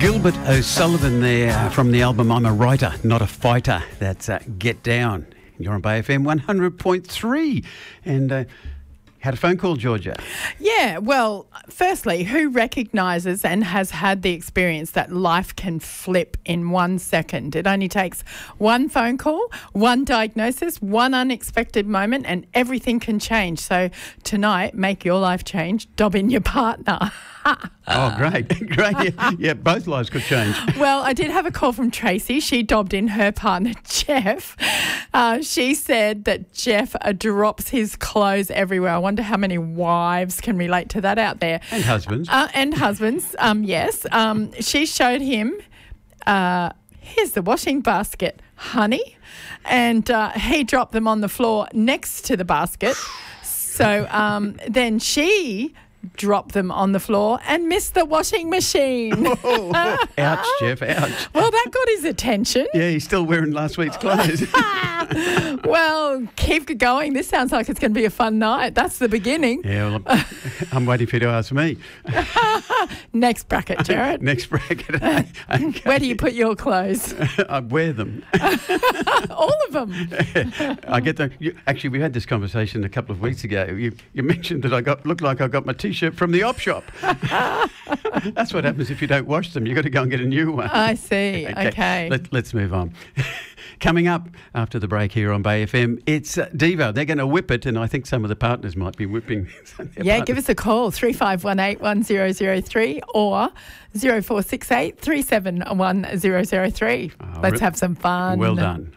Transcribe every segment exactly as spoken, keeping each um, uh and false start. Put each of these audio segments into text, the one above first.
Gilbert O'Sullivan there from the album I'm a Writer, Not a Fighter. That's uh, Get Down. You're on Bay F M one hundred point three. And uh, had a phone call, Georgia. Yeah, well, firstly, who recognises and has had the experience that life can flip in one second? It only takes one phone call, one diagnosis, one unexpected moment, and everything can change. So tonight, make your life change. Dob in your partner. Oh, great. Great. Yeah, yeah, both lives could change. Well, I did have a call from Tracy. She dobbed in her partner, Jeff. Uh, she said that Jeff uh, drops his clothes everywhere. I wonder how many wives can relate to that out there. And husbands. Uh, and husbands, um, yes. Um, she showed him, uh, here's the washing basket, honey. And uh, he dropped them on the floor next to the basket. So um, then she dropped them on the floor and missed the washing machine. Oh, ouch, Jeff, ouch. Well, that got his attention. Yeah, he's still wearing last week's clothes. Well, keep going. This sounds like it's going to be a fun night. That's the beginning. Yeah, well, I'm, I'm waiting for you to ask me. Next bracket, Jared. Next bracket. Okay. Where do you put your clothes? I wear them. All of them. I get them. You, actually, we had this conversation a couple of weeks ago. You, you mentioned that I got looked like I got my T-shirt from the op shop. That's what happens if you don't wash them. You've got to go and get a new one. I see. Okay. okay. Let, let's move on. Coming up after the break here on Bay F M, it's uh, Devo. They're going to whip it, and I think some of the partners might be whipping. Yeah, partners. Give us a call, three five one eight one zero zero three or zero four six eight three seven one zero zero three. Oh, Let's have some fun. Well done.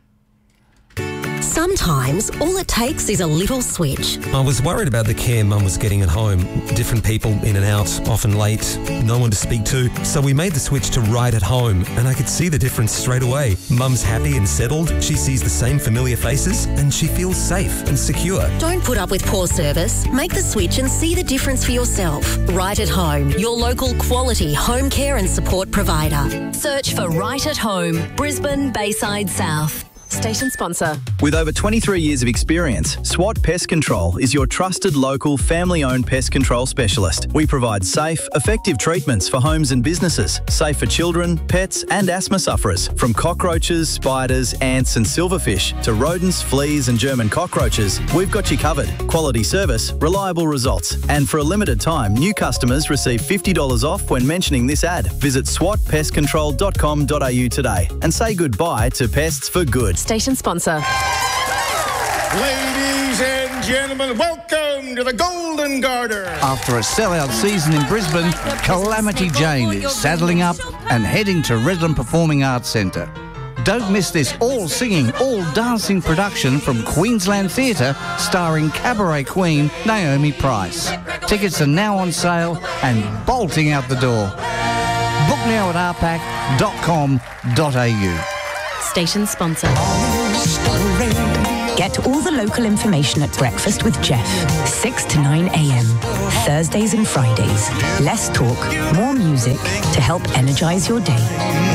Sometimes all it takes is a little switch. I was worried about the care Mum was getting at home. Different people in and out, often late, no one to speak to. So we made the switch to Right at Home, and I could see the difference straight away. Mum's happy and settled, she sees the same familiar faces, and she feels safe and secure. Don't put up with poor service. Make the switch and see the difference for yourself. Right at Home, your local quality home care and support provider. Search for Right at Home, Brisbane, Bayside South. Station sponsor. With over twenty-three years of experience, SWAT Pest Control is your trusted local family-owned pest control specialist. We provide safe, effective treatments for homes and businesses, safe for children, pets and asthma sufferers. From cockroaches, spiders, ants and silverfish to rodents, fleas and German cockroaches, we've got you covered. Quality service, reliable results. And for a limited time, new customers receive fifty dollars off when mentioning this ad. Visit swat pest control dot com dot a u today and say goodbye to pests for good. Station sponsor. Ladies and gentlemen, welcome to the Golden Garter. After a sellout season in Brisbane, Calamity Jane is saddling up and heading to Redland Performing Arts Centre. Don't miss this all-singing, all-dancing production from Queensland Theatre starring cabaret queen Naomi Price. Tickets are now on sale and bolting out the door. Book now at r pac dot com dot a u. Station sponsor. Get all the local information at Breakfast with Jeff, six to nine a m, Thursdays and Fridays. Less talk, more music to help energise your day.